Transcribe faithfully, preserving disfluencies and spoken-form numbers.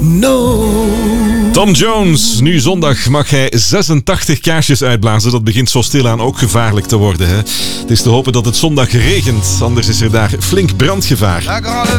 know. Tom Jones, nu zondag mag hij zesentachtig kaarsjes uitblazen. Dat begint zo stilaan ook gevaarlijk te worden. Hè? Het is te hopen dat het zondag regent, anders is er daar flink brandgevaar.